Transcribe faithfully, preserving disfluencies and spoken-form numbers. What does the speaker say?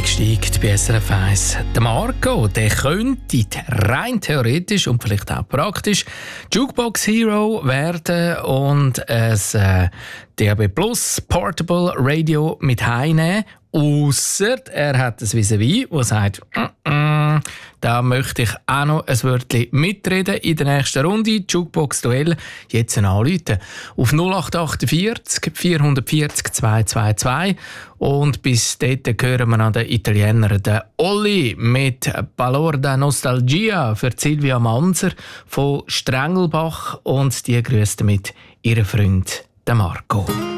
eingestiegen bei S R F eins. Der Marco, der könnte rein theoretisch und vielleicht auch praktisch Jukebox Hero werden und ein äh, D A B Plus Portable Radio mit heimnehmen. Ausser er hat ein Vis-à-vis, das sagt, mm -mm, da möchte ich auch noch ein Wörtchen mitreden in der nächsten Runde. Jukebox-Duell jetzt anrufen. Auf null acht vier acht vier vier zehn zwei zwei zwei. Und bis dort hören wir an den Italiener, den Olli, mit Balorda Nostalgia für Silvia Manser von Strengelbach. Und die grüßt mit ihrem Freund, den Marco.